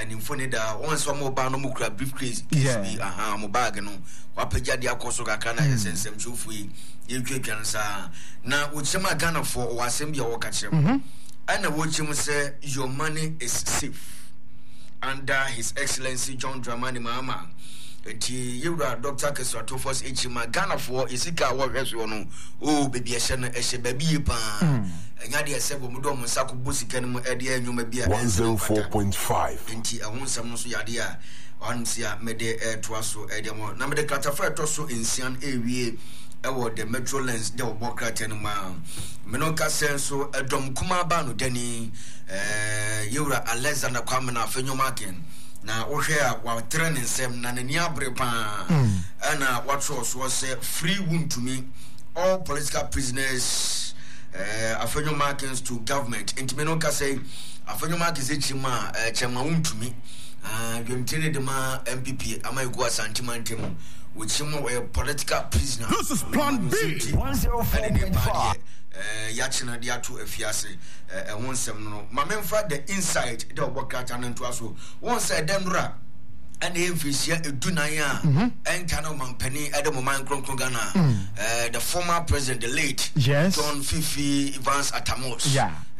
and infone da once one more ban no mukra brief case mo bag no wapeja dia koso kakra na yesensem chufu yi yetwetwan sa na wochema Ghana for wasem bia wo ka kire and wochim say your money is safe under His Excellency John Dramani Mahama. Yura Dr. Keswato Force Echima Ghana for Isika wa hweso no oh baby ehye no ehye baby pa nya de esebo mudo mo sako bosika no e de anwuma bia 104.5 enti ahonsam no so yade a wansia mede toa so e de mo na mede katafa to so ensian ewie ewo the metro lens de obokrate no ma meno ka senso edom kuma ba no dani Yura Alexander Kwame na afenwoma ken na wohwe a wa training sem na nani abre pa ana watcho so say free wound to me all political prisoners afenyo markings to government intimeno ka say afenyo markings echima chema wound to me dwemtene de ma MPP amayigo asantimantem wochimo political prisoner. This is plan B 104.5 yachina dia to afiase wonsem no mamemfa the inside the obokata nanto aso won say denra and emfisia edunan a enkano mampani edemo man kronkron Ghana the former president the late John Fifi Evans Atamos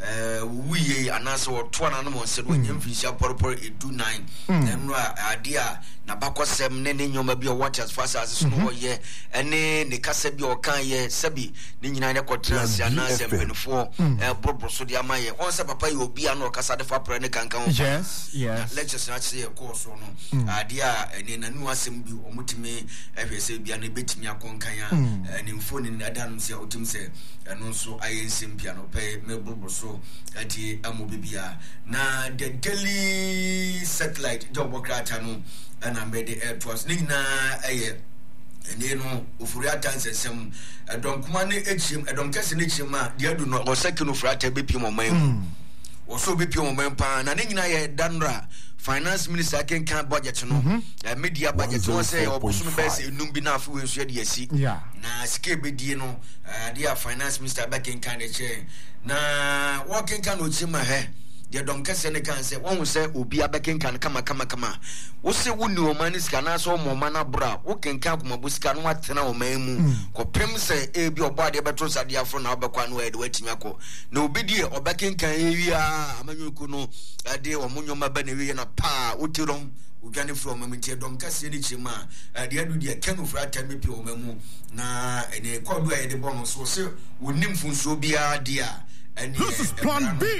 we anaso twana no said when emfisia porpor edunan emra adia na bakosem ne nyoma bi o watch as fast as so no ye ene ne kasa bi o kan ye sabi ne nyina ne kotrans na sempenfo bobro so dia maye on se papa ye obi an o kasa de fa pra ne kankan yes lectures na say ko so no adia ene nanu asem bi o mutime ehwese bia na betimi akonkan ya ene mfoni ne adan se otim se eno so ayensem bia no pe me bobro so ati amobibia na the daily satellite jobokrata no and I made the air towards Nina aye and you know ufuri atansem adom kuma ne echim adom kase ne chima dia do no o second ufuri atabepi mo man o so bepi mo man pa na nyina ye danra finance minister can budget no media budget won say obusun best enum bi na afu ensu de asi na scale be die no dia finance minister back in kan de che na working kan o chima he de dom kase ne kan se won se obi abekin kan kama wo se woni o manis kana so mo mana bra wo kenkan kuma busika no atena o mamu ko pem se e bi obo ade betro sade afro na obekwa no e de watimi akọ na obi die obekin kan ewia amanyuku no ade o munyoma ba na ewia na pa otirom udwane fro mamu tie dom kase ne chima de adu de kanu fra tamepi o mamu na ene kodu e de bon so se wonim funso bia dia. This is plan B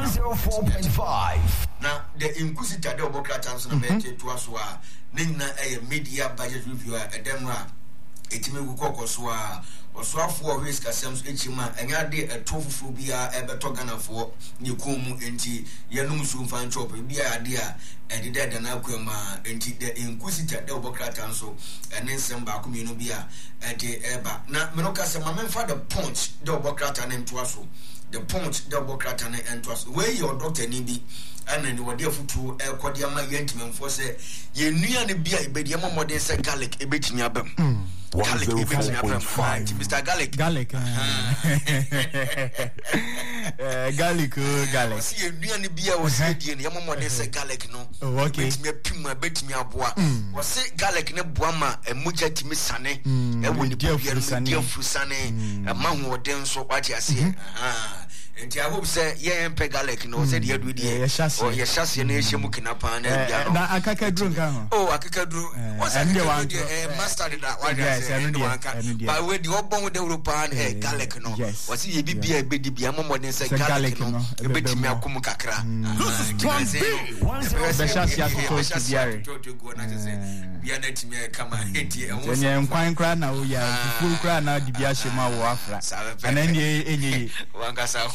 104.5 now the inquisitor de obokrata so na bete to aso a nina media budget review a demra etime gukoko so a osoafo risk asem so echima enya de etofufu bia ebeto Ghana for ne komu enti yenum so mfa nchop bia ade a edede de na akwama enti the inquisitor de obokrata so ene nsem ba komino bia ede eba na menoka se mamemfa the punch de obokrata na nto aso the punch double crater and trust where your doctor need be and then what dear futu kwadia ma yentimemfo say ye nua ne bia ibedi ma modern say garlic ebetimi abam garlic ebetimi abam Mr. Garlic garlic see ye nua ne bia wo say die ne ma modern say garlic no ebetimi apim ebetimi aboa wo say garlic ne boa ma emuja timi sane e woni bia fusane ma ho den so kwatia say enti I hope say ye empe garlic no say the adu die o ye chassis na ehemu kinapa na bia no na akakadru nka ho akakadru what's that mustard that one but we the obon with the European garlic no was ye bibia ebedi bia momodin say garlic no ebetimi akom kakra the chassis to biare bia na timi kama enti enye nkwan kra na o ya full kra na di bia shema wo afra anani enye wangasa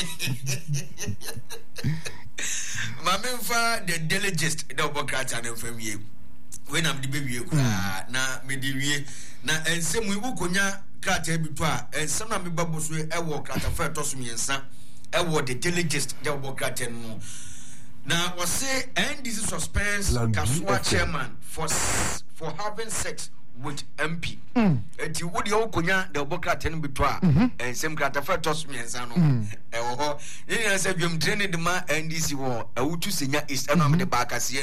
Mamemfa the delegist the obokrata na mfamie when am the baby na me di wie na ensem wi ukonya krata bitu a ensem na me baboso e wo krata fa toso miensa e wo the delegist the obokrata no na was say NDC suspense Kasua chairman for having sex with MP. Eti wodi okonya the obokrata no bitu a ensem krata fa toso miensa no e wo ho ni say dwem training de ma NDC wo awutu senya is enam de ba kase